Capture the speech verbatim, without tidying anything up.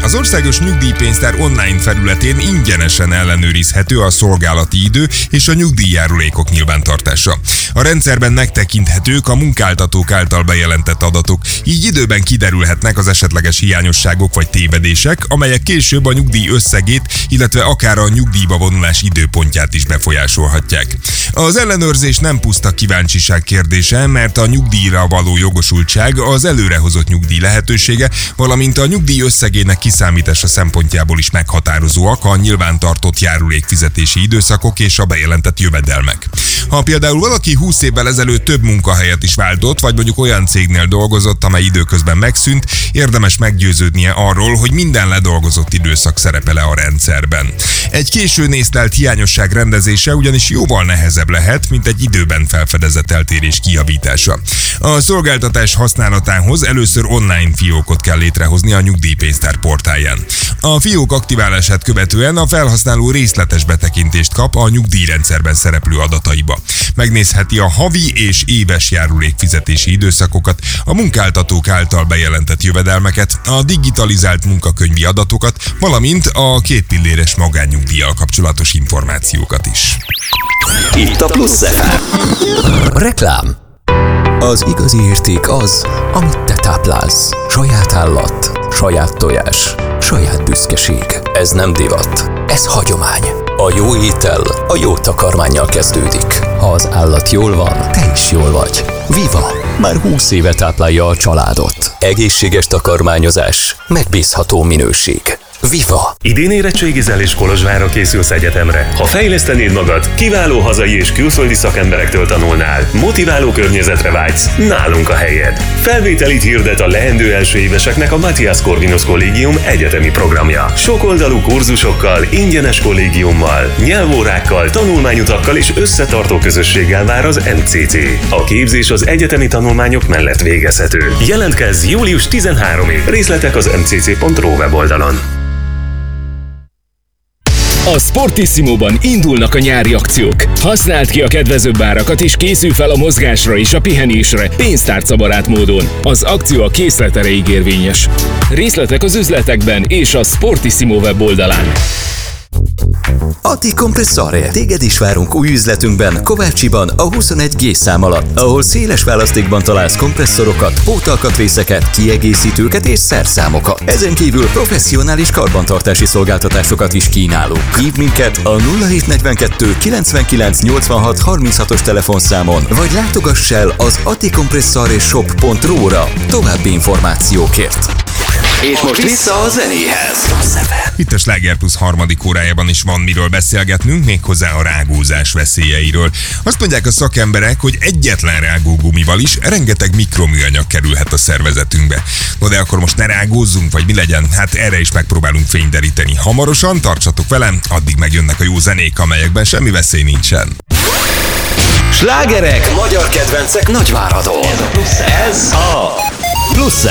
Az Országos Nyugdíjpénztár online felületén ingyenesen ellenőrizhető a szolgálati idő és a nyugdíjjárulékok nyilvántartása. A rendszerben megtekinthetők a munkáltatók által bejelentett adatok, így időben kiderülhetnek az esetleges hiányosságok vagy tévedések, amelyek később a nyugdíj összegét, illetve akár a nyugdíjba vonulás időpontját is befolyásolhatják. Az ellenőrzés nem puszta kíváncsiság kérdése, mert a nyugdíjra való jogosultság, az előrehozott nyugdíj lehetősége, valamint a nyugdíj összegének kiszámítása szempontjából is meghatározóak a nyilvántartott járulékfizetési időszakok és a bejelentett jövedelmek. Ha például valaki húsz évvel ezelőtt több munkahelyet is váltott, vagy mondjuk olyan cégnél dolgozott, amely időközben megszűnt, érdemes meggyőződnie arról, hogy minden ledolgozott időszak szerepel-e a rendszerben. Egy későn észlelt hiányosság rendezése ugyanis jóval nehezebb lehet, mint egy időben felfedezett eltérés kijavítása. A szolgáltatás használatához először online fiókot kell létrehozni a nyugdíjpénztár portáján. A fiók aktiválását követően a felhasználó részletes betekintést kap a nyugdíjrendszerben szereplő adataiba. Megnézheti a havi és éves járulékfizetési időszakokat, a munkáltatók által bejelentett jövedelmeket, a digitalizált munkakönyvi adatokat, valamint a kétpilléres magánnyugdíjjal kapcsolatos információkat is. Itt a Plusz ef em. Reklám. Az igazi érték az, amit te táplálsz. Saját állat, saját tojás, saját büszkeség. Ez nem divat, ez hagyomány. A jó étel a jó takarmánnyal kezdődik. Ha az állat jól van, te is jól vagy. Viva! Már húsz éve táplálja a családot. Egészséges takarmányozás, megbízható minőség. Viva! Idén érettségizel és Kolozsvárra készülsz egyetemre. Ha fejlesztenéd magad, kiváló hazai és külföldi szakemberektől tanulnál, motiváló környezetre vágysz, nálunk a helyed. Felvételit hirdet a leendő első éveseknek a Matthias Corvinus Kollégium egyetemi programja. Sokoldalú kurzusokkal, ingyenes kollégiummal, nyelvórákkal, tanulmányutakkal és összetartó közösséggel vár az em cé cé. A képzés az egyetemi tanulmányok mellett végezhető. Jelentkezz július tizenharmadikig. Részletek az em cé cé pont ro weboldalon. A Sportissimo-ban indulnak a nyári akciók. Használd ki a kedvezőbb árakat és készülj fel a mozgásra és a pihenésre pénztárcabarát módon. Az akció a készlet erejéig érvényes. Részletek az üzletekben és a Sportissimo weboldalán. Ati Compressore. Téged is várunk új üzletünkben, Kovácsiban, a huszonegy G szám alatt, ahol széles választékban találsz kompresszorokat, pótalkatrészeket, kiegészítőket és szerszámokat. Ezen kívül professzionális karbantartási szolgáltatásokat is kínálunk. Hívd minket a nulla hét negyvenkettő kilencvenkilenc nyolcvanhat harminchatos telefonszámon, vagy látogass el az aticompressoreshop pont ro-ra további információkért. És most vissza a zenéhez. Itt a Sláger Plusz harmadik órájában is van miről beszélgetnünk, méghozzá a rágózás veszélyeiről. Azt mondják a szakemberek, hogy egyetlen rágógumival is rengeteg mikroműanyag kerülhet a szervezetünkbe. No de akkor most ne rágózzunk, vagy mi legyen? Hát erre is megpróbálunk fényt deríteni. Hamarosan tartsatok velem, addig megjönnek a jó zenék, amelyekben semmi veszély nincsen. Slágerek, magyar kedvencek Nagyváradon. Ez a Plusz. Ez a Plusz.